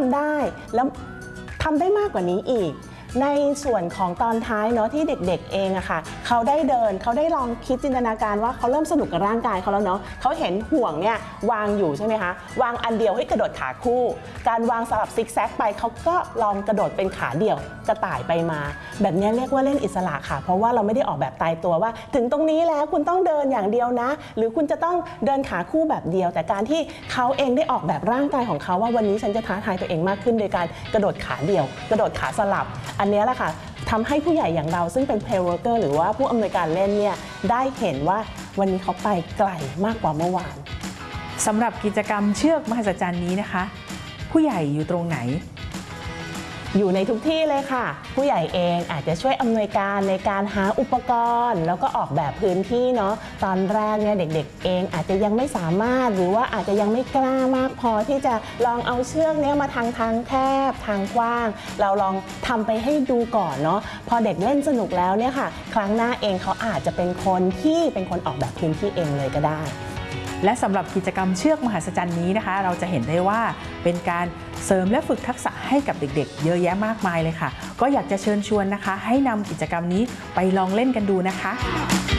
ำได้แล้วทำได้มากกว่านี้อีกในส่วนของตอนท้ายเนาะที่เด็กๆเองอะค่ะเขาได้เดินเขาได้ลองคิดจินตนาการว่าเขาเริ่มสนุกกับร่างกายเขาแล้วเนาะเขาเห็นห่วงเนี่ยวางอยู่ใช่ไหมคะวางอันเดียวให้กระโดดขาคู่การวางสลับซิกแซกไปเขาก็ลองกระโดดเป็นขาเดี่ยวกระต่ายไปมาแบบนี้เรียกว่าเล่นอิสระค่ะเพราะว่าเราไม่ได้ออกแบบตายตัวว่าถึงตรงนี้แล้วคุณต้องเดินอย่างเดียวนะหรือคุณจะต้องเดินขาคู่แบบเดียวแต่การที่เขาเองได้ออกแบบร่างกายของเขาว่าวันนี้ฉันจะท้าทายตัวเองมากขึ้นโดยการกระโดดขาเดี่ยวกระโดดขาสลับอันนี้แหละค่ะทำให้ผู้ใหญ่อย่างเราซึ่งเป็น play worker หรือว่าผู้อำนวยการเล่นเนี่ยได้เห็นว่าวันนี้เขาไปไกลมากกว่าเมื่อวานสำหรับกิจกรรมเชือกมหัศจรรย์นี้นะคะผู้ใหญ่อยู่ตรงไหนอยู่ในทุกที่เลยค่ะผู้ใหญ่เองอาจจะช่วยอำนวยการในการหาอุปกรณ์แล้วก็ออกแบบพื้นที่เนาะตอนแรกเนี่ยเด็กๆเองอาจจะยังไม่สามารถหรือว่าอาจจะยังไม่กล้ามากพอที่จะลองเอาเชือกเนี้ยมาทางแคบทางกว้างเราลองทำไปให้ดูก่อนเนาะพอเด็กเล่นสนุกแล้วเนี่ยค่ะครั้งหน้าเองเขาอาจจะเป็นคนออกแบบพื้นที่เองเลยก็ได้และสำหรับกิจกรรมเชือกมหัศจรรย์นี้นะคะเราจะเห็นได้ว่าเป็นการเสริมและฝึกทักษะให้กับเด็กๆเยอะแยะมากมายเลยค่ะก็อยากจะเชิญชวนนะคะให้นำกิจกรรมนี้ไปลองเล่นกันดูนะคะ